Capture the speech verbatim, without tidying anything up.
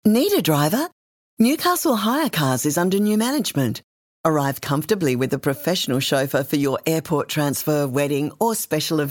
Need a driver? Newcastle Hire Cars is under new management. Arrive comfortably with a professional chauffeur for your airport transfer, wedding or special event.